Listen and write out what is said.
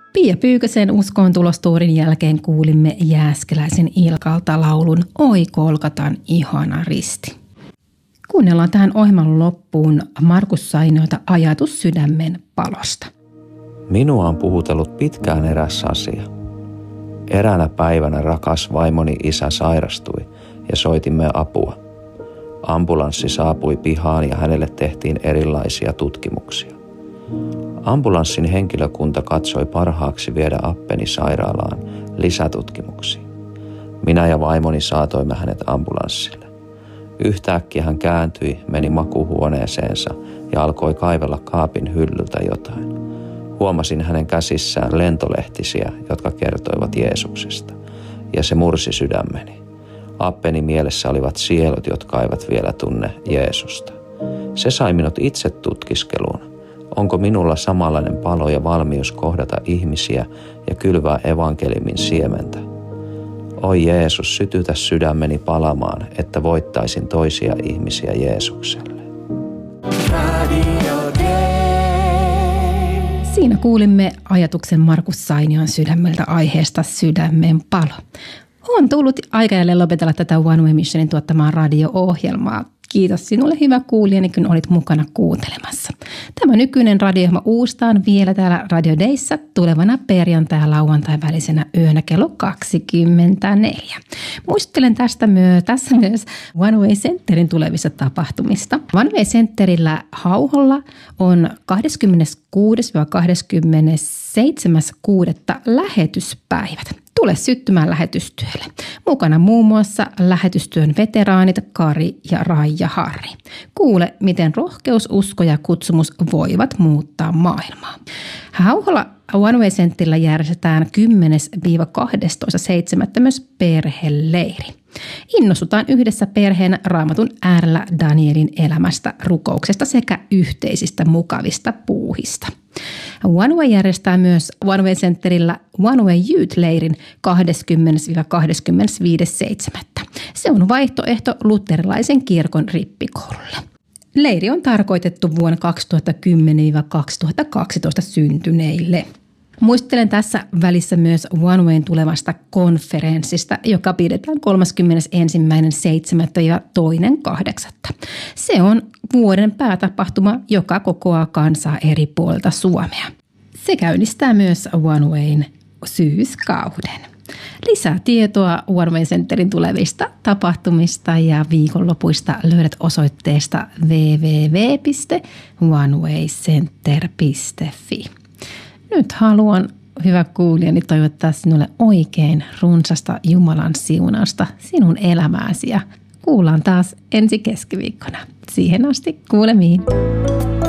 Pia Pyykösen uskoontulostuurin jälkeen kuulimme Jääskeläisen Ilkalta laulun Oi Kolkatan ihana risti. Kuunnellaan tähän ohjelman loppuun Markus Sainiota Ajatus sydämen palosta. Minua on puhutellut pitkään eräs asia. Eräänä päivänä rakas vaimoni isä sairastui ja soitimme apua. Ambulanssi saapui pihaan ja hänelle tehtiin erilaisia tutkimuksia. Ambulanssin henkilökunta katsoi parhaaksi viedä appeni sairaalaan lisätutkimuksiin. Minä ja vaimoni saatoimme hänet ambulanssille. Yhtäkkiä hän kääntyi, meni makuuhuoneeseensa ja alkoi kaivella kaapin hyllyltä jotain. Huomasin hänen käsissään lentolehtisiä, jotka kertoivat Jeesuksesta, ja se mursi sydämeni. Appeni mielessä olivat sielut, jotka eivät vielä tunne Jeesusta. Se sai minut itse tutkiskeluun. Onko minulla samanlainen palo ja valmius kohdata ihmisiä ja kylvää evankeliumin siementä? Oi Jeesus, sytytä sydämeni palamaan, että voittaisin toisia ihmisiä Jeesukselle. Siinä kuulimme ajatuksen Markus Sainion sydämeltä aiheesta Sydämen palo. On tullut aika jälleen lopetella tätä One Way Missionin tuottamaa radio-ohjelmaa. Kiitos sinulle hyvä kuulijani, kun olit mukana kuuntelemassa. Tämä nykyinen radio-ohjelma uustaan vielä täällä Radio Dayssä tulevana perjantai- ja lauantai välisenä yönä kello 24. Muistuttelen tässä myös One Way Centerin tulevista tapahtumista. One Way Centerillä Hauholla on 26.–27.6. lähetyspäivät. Tule syttymään lähetystyölle. Mukana muun muassa lähetystyön veteraanit Kari ja Raija Harri. Kuule, miten rohkeus, usko ja kutsumus voivat muuttaa maailmaa. Hauholla One Way Centerillä järjestetään 10.–12.7. myös perheleiri. Innostutaan yhdessä perheenä Raamatun äärellä Danielin elämästä, rukouksesta sekä yhteisistä mukavista puuhista. One Way järjestää myös One Way Centerillä One Way Youth-leirin 20.–25.7. Se on vaihtoehto luterilaisen kirkon rippikoululle. Leiri on tarkoitettu vuonna 2010–2012 syntyneille. Muistelen tässä välissä myös One Wayn tulevasta konferenssista, joka pidetään 31.7.–2.8. Se on vuoden päätapahtuma, joka kokoaa kansaa eri puolilta Suomea. Se käynnistää myös One Wayn syyskauden. Lisää tietoa One Way Centerin tulevista tapahtumista ja viikonlopuista löydät osoitteesta www.onewaycenter.fi. Nyt haluan, hyvä kuulijani, toivottaa sinulle oikein runsasta Jumalan siunausta sinun elämääsi ja kuullaan taas ensi keskiviikkona. Siihen asti kuulemiin.